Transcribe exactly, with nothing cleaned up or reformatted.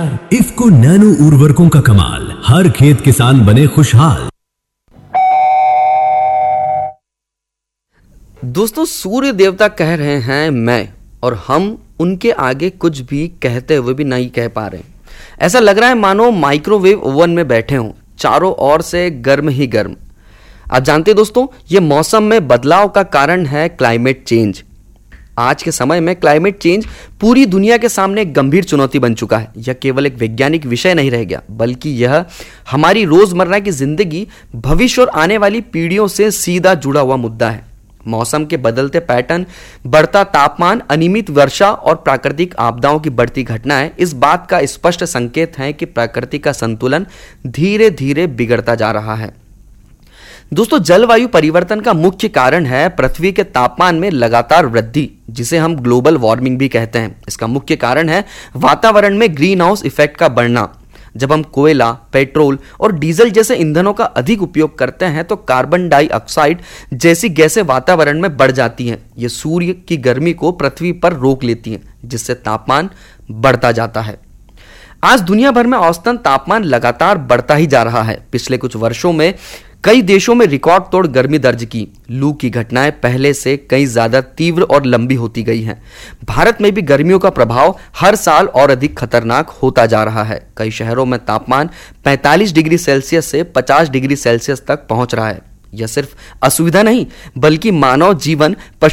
है इफ्को नैनो उर्वरकों का कमाल, हर खेत किसान बने खुशहाल। दोस्तों, सूर्य देवता कह रहे हैं मैं, और हम उनके आगे कुछ भी कहते हुए भी नहीं कह पा रहे। ऐसा लग रहा है मानो माइक्रोवेव ओवन में बैठे हों, चारों ओर से गर्म ही गर्म। आप जानते हैं दोस्तों, ये मौसम में बदलाव का कारण है क्लाइमेट चेंज। आज के समय में क्लाइमेट चेंज पूरी दुनिया के सामने एक गंभीर चुनौती बन चुका है। यह केवल एक वैज्ञानिक विषय नहीं रह गया, बल्कि यह हमारी रोजमर्रा की जिंदगी, भविष्य और आने वाली पीढ़ियों से सीधा जुड़ा हुआ मुद्दा है। मौसम के बदलते पैटर्न, बढ़ता तापमान, अनियमित वर्षा और प्राकृतिक आपदाओं की बढ़ती घटनाएं इस बात का स्पष्ट संकेत हैं कि प्रकृति का संतुलन धीरे धीरे बिगड़ता जा रहा है। दोस्तों, जलवायु परिवर्तन का मुख्य कारण है पृथ्वी के तापमान में लगातार वृद्धि, जिसे हम ग्लोबल वार्मिंग भी कहते हैं। इसका मुख्य कारण है वातावरण में ग्रीन हाउस इफेक्ट का बढ़ना। जब हम कोयला, पेट्रोल और डीजल जैसे ईंधनों का अधिक उपयोग करते हैं तो कार्बन डाइऑक्साइड जैसी गैसें वातावरण में बढ़ जाती हैं। ये सूर्य की गर्मी को पृथ्वी पर रोक लेती हैं, जिससे तापमान बढ़ता जाता है। आज दुनिया भर में औसतन तापमान लगातार बढ़ता ही जा रहा है। पिछले कुछ वर्षों में कई देशों में रिकॉर्ड तोड़ गर्मी दर्ज की। लू की घटनाएं पहले से कई ज्यादा तीव्र और लंबी होती गई हैं। भारत में भी गर्मियों का प्रभाव हर साल और अधिक खतरनाक होता जा रहा है। कई शहरों में तापमान पैंतालीस डिग्री सेल्सियस से पचास डिग्री सेल्सियस तक पहुंच रहा है। यह सिर्फ असुविधा नहीं, बल्कि मानव जीवन,